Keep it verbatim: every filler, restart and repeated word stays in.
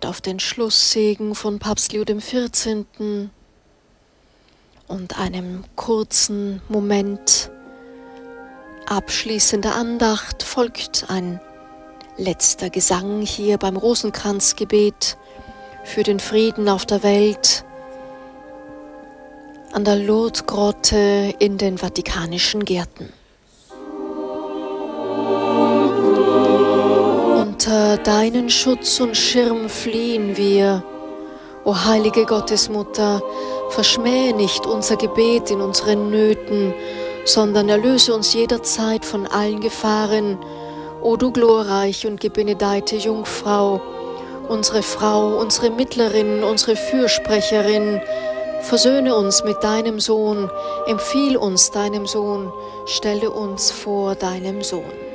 auf den Schlusssegen von Papst Leo der vierzehnten. Und einem kurzen Moment abschließender Andacht folgt ein letzter Gesang hier beim Rosenkranzgebet für den Frieden auf der Welt an der Lourdes-Grotte in den Vatikanischen Gärten. Unter deinen Schutz und Schirm fliehen wir, o heilige Gottesmutter, verschmähe nicht unser Gebet in unseren Nöten, sondern erlöse uns jederzeit von allen Gefahren, o du glorreich und gebenedeite Jungfrau, unsere Frau, unsere Mittlerin, unsere Fürsprecherin, versöhne uns mit deinem Sohn, empfiehl uns deinem Sohn, stelle uns vor deinem Sohn.